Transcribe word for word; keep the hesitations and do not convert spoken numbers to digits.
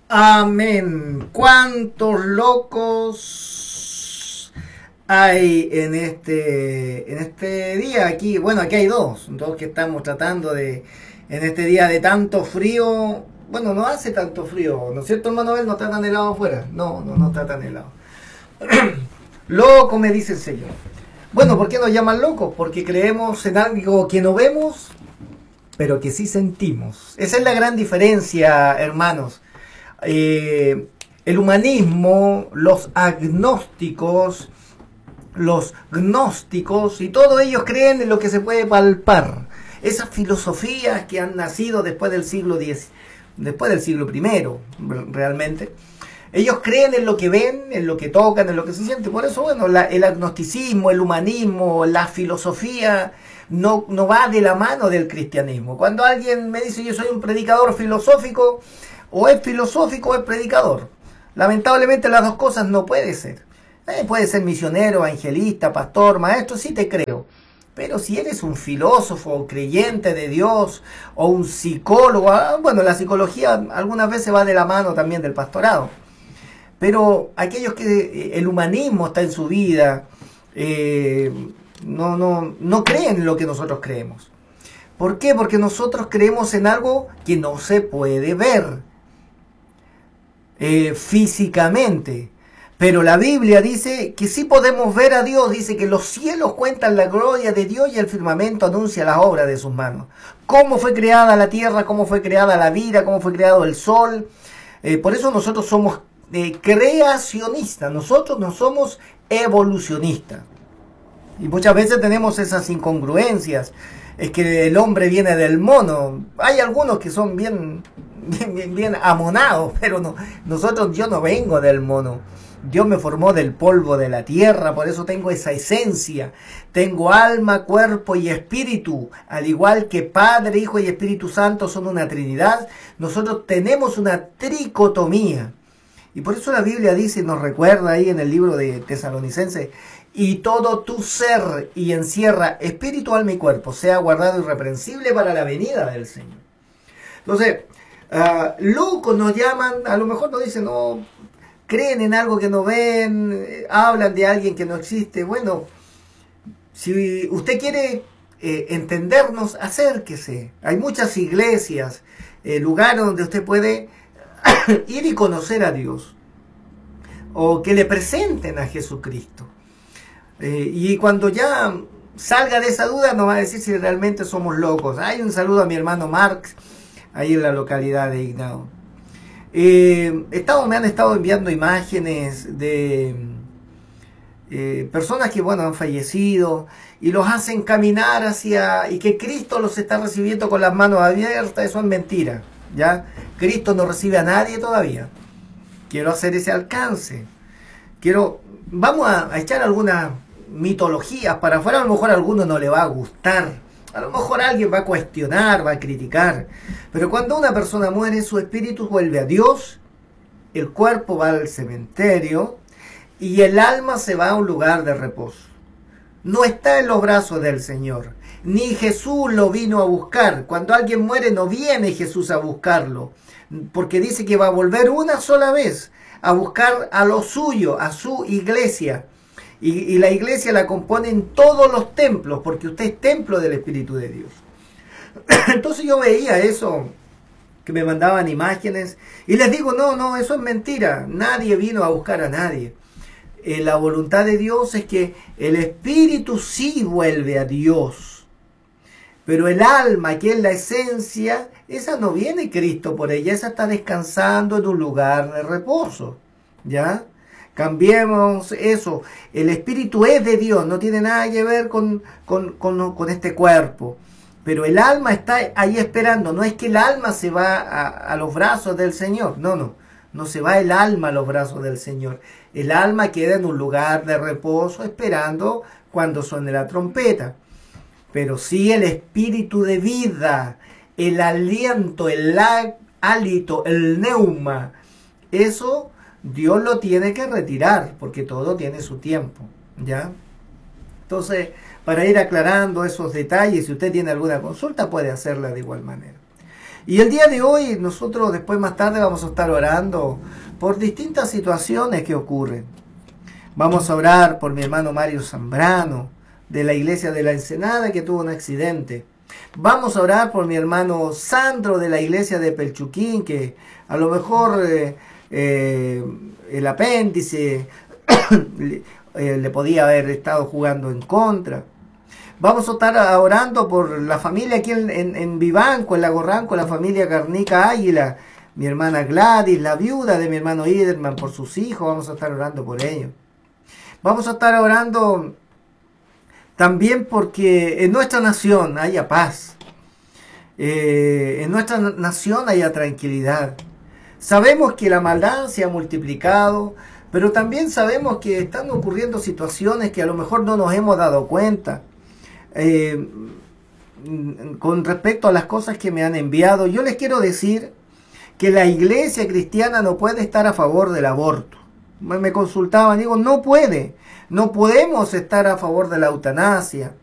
Amén. ¿Cuántos locos hay en este, en este día aquí? Bueno, aquí hay dos, dos que estamos tratando de, en este día de tanto frío. Bueno, no hace tanto frío, ¿no es cierto, hermano Abel? ¿No tratan helado afuera? No, no, no tratan helado. Loco, me dice el Señor. Bueno, ¿por qué nos llaman locos? Porque creemos en algo que no vemos, pero que sí sentimos. Esa es la gran diferencia, hermanos. Eh, el humanismo, los agnósticos, los gnósticos, y todos ellos creen en lo que se puede palpar. Esas filosofías que han nacido después del siglo diez, después del siglo primero, realmente. Ellos creen en lo que ven, en lo que tocan, en lo que se siente. Por eso, bueno, la, el agnosticismo, el humanismo, la filosofía no, no va de la mano del cristianismo. Cuando alguien me dice yo soy un predicador filosófico, o es filosófico o es predicador. Lamentablemente las dos cosas no puede ser. Eh, puede ser misionero, evangelista, pastor, maestro, sí te creo. Pero si eres un filósofo, creyente de Dios, o un psicólogo, bueno, la psicología algunas veces va de la mano también del pastorado. Pero aquellos que el humanismo está en su vida, eh, no, no, no creen en lo que nosotros creemos. ¿Por qué? Porque nosotros creemos en algo que no se puede ver eh, físicamente. Pero la Biblia dice que sí podemos ver a Dios. Dice que los cielos cuentan la gloria de Dios y el firmamento anuncia las obras de sus manos. Cómo fue creada la tierra, cómo fue creada la vida, cómo fue creado el sol. Eh, por eso nosotros somos eh, creacionistas. Nosotros no somos evolucionistas. Y muchas veces tenemos esas incongruencias. Es que el hombre viene del mono. Hay algunos que son bien, bien, bien, bien amonados, pero no, nosotros, yo no vengo del mono. Dios me formó del polvo de la tierra, por eso tengo esa esencia. Tengo alma, cuerpo y espíritu. Al igual que Padre, Hijo y Espíritu Santo son una trinidad, nosotros tenemos una tricotomía. Y por eso la Biblia dice, nos recuerda ahí en el libro de Tesalonicenses, y todo tu ser, y encierra espíritu, alma y cuerpo, sea guardado irreprensible para la venida del Señor. Entonces, uh, locos nos llaman, a lo mejor nos dicen, no, creen en algo que no ven, eh, hablan de alguien que no existe. Bueno, si usted quiere eh, entendernos, acérquese. Hay muchas iglesias, eh, lugares donde usted puede ir y conocer a Dios, o que le presenten a Jesucristo. Eh, y cuando ya salga de esa duda nos va a decir si realmente somos locos. Hay un saludo a mi hermano Marx, ahí en la localidad de Ignao. Eh, estado, me han estado enviando imágenes de eh, personas que bueno han fallecido y los hacen caminar hacia, y que Cristo los está recibiendo con las manos abiertas. Eso es mentira, ¿ya? Cristo no recibe a nadie todavía. Quiero hacer ese alcance. Quiero, vamos a, a echar algunas mitologías para afuera. A lo mejor a alguno no le va a gustar, a lo mejor alguien va a cuestionar, va a criticar, pero cuando una persona muere, su espíritu vuelve a Dios, el cuerpo va al cementerio y el alma se va a un lugar de reposo. No está en los brazos del Señor, ni Jesús lo vino a buscar. Cuando alguien muere no viene Jesús a buscarlo, porque dice que va a volver una sola vez a buscar a lo suyo, a su iglesia. Y, y la iglesia la componen todos los templos, porque usted es templo del Espíritu de Dios. Entonces yo veía eso, que me mandaban imágenes, y les digo, no, no, eso es mentira. Nadie vino a buscar a nadie. Eh, la voluntad de Dios es que el Espíritu sí vuelve a Dios. Pero el alma, que es la esencia, esa no viene Cristo por ella, esa está descansando en un lugar de reposo. ¿Ya? Cambiemos eso. El espíritu es de Dios, no tiene nada que ver con, con, con, con este cuerpo. Pero el alma está ahí esperando. No es que el alma se va a, a los brazos del Señor. No, no. No se va el alma a los brazos del Señor. El alma queda en un lugar de reposo esperando cuando suene la trompeta. Pero sí el espíritu de vida, el aliento, el hálito, el neuma, eso Dios lo tiene que retirar, porque todo tiene su tiempo, ¿ya? Entonces, para ir aclarando esos detalles, si usted tiene alguna consulta, puede hacerla de igual manera. Y el día de hoy nosotros después más tarde vamos a estar orando por distintas situaciones que ocurren. Vamos a orar por mi hermano Mario Zambrano, de la iglesia de la Ensenada, que tuvo un accidente. Vamos a orar por mi hermano Sandro, de la iglesia de Pelchuquín, que a lo mejor eh, eh, el apéndice le, eh, le podía haber estado jugando en contra. Vamos a estar orando por la familia aquí en, en, en Vivanco, en Lago Ranco, la familia Garnica Águila, mi hermana Gladys, la viuda de mi hermano Iderman, por sus hijos. Vamos a estar orando por ellos. Vamos a estar orando también porque en nuestra nación haya paz. Eh, en nuestra nación haya tranquilidad. Sabemos que la maldad se ha multiplicado, pero también sabemos que están ocurriendo situaciones que a lo mejor no nos hemos dado cuenta. Eh, con respecto a las cosas que me han enviado, yo les quiero decir que la iglesia cristiana no puede estar a favor del aborto. Me consultaban, digo, no puede, no podemos estar a favor de la eutanasia,